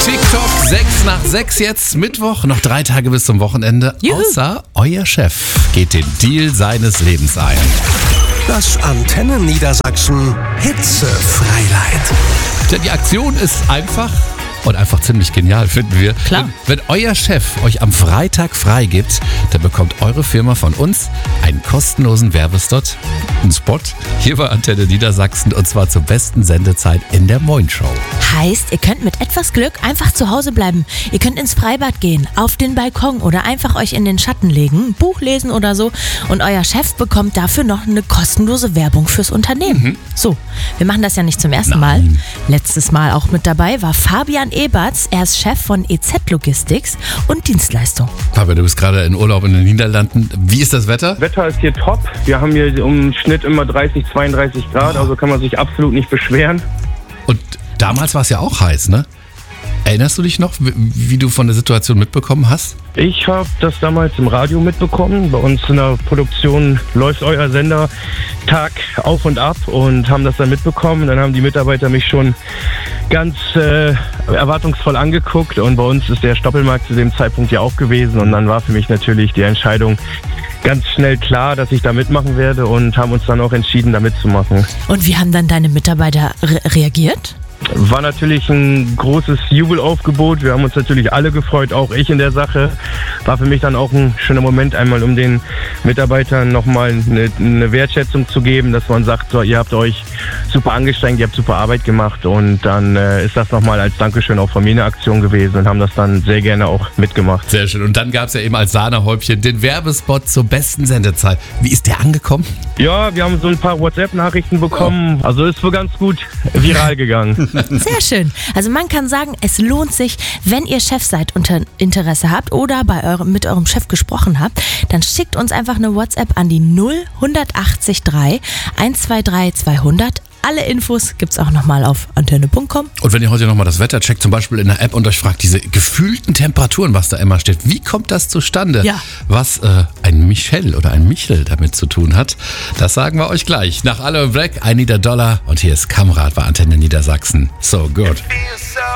TikTok 6:06 jetzt, Mittwoch, noch 3 Tage bis zum Wochenende. Juhu. Außer euer Chef geht den Deal seines Lebens ein. Das Antenne Niedersachsen Hitzefreiheit. Denn die Aktion ist einfach und einfach ziemlich genial, finden wir. Klar. Wenn euer Chef euch am Freitag freigibt, dann bekommt eure Firma von uns einen kostenlosen Werbespot, einen Spot hier bei Antenne Niedersachsen, und zwar zur besten Sendezeit in der Moin Show. Heißt, ihr könnt mit etwas Glück einfach zu Hause bleiben. Ihr könnt ins Freibad gehen, auf den Balkon oder einfach euch in den Schatten legen, ein Buch lesen oder so, und euer Chef bekommt dafür noch eine kostenlose Werbung fürs Unternehmen. So, wir machen das ja nicht zum ersten Mal. Letztes Mal auch mit dabei war Fabian Eberts. Er ist Chef von EZ Logistics und Dienstleistung. Fabian, du bist gerade in Urlaub in den Niederlanden. Wie ist das Wetter? Wetter ist hier top. Wir haben hier im Schnitt immer 30, 32 Grad, also kann man sich absolut nicht beschweren. Und damals war es ja auch heiß, ne? Erinnerst du dich noch, wie du von der Situation mitbekommen hast? Ich habe das damals im Radio mitbekommen. Bei uns in der Produktion läuft euer Sender Tag auf und ab und haben das dann mitbekommen. Dann haben die Mitarbeiter mich schon ganz erwartungsvoll angeguckt, und bei uns ist der Stoppelmarkt zu dem Zeitpunkt ja auch gewesen, und dann war für mich natürlich die Entscheidung ganz schnell klar, dass ich da mitmachen werde, und haben uns dann auch entschieden, da mitzumachen. Und wie haben dann deine Mitarbeiter reagiert? War natürlich ein großes Jubelaufgebot. Wir haben uns natürlich alle gefreut, auch ich in der Sache. War für mich dann auch ein schöner Moment, einmal um den Mitarbeitern nochmal eine Wertschätzung zu geben, dass man sagt, so, ihr habt euch super angestrengt, ihr habt super Arbeit gemacht, und dann ist das nochmal als Dankeschön auch von mir eine Aktion gewesen, und haben das dann sehr gerne auch mitgemacht. Sehr schön. Und dann gab es ja eben als Sahnehäubchen den Werbespot zur besten Sendezeit. Wie ist der angekommen? Ja, wir haben so ein paar WhatsApp-Nachrichten bekommen. Also ist wohl ganz gut viral gegangen. Sehr schön. Also man kann sagen, es lohnt sich, wenn ihr Chef seid und Interesse habt oder mit eurem Chef gesprochen habt, dann schickt uns einfach eine WhatsApp an die 0183 123 200. Alle Infos gibt's auch nochmal auf antenne.com. Und wenn ihr heute nochmal das Wetter checkt, zum Beispiel in der App, und euch fragt, diese gefühlten Temperaturen, was da immer steht, wie kommt das zustande? Ja. Was ein Michel oder ein Michel damit zu tun hat, das sagen wir euch gleich. Nach Aloe Black, I Need a Dollar, und hier ist Kamrat bei Antenne Niedersachsen. So good. Feels so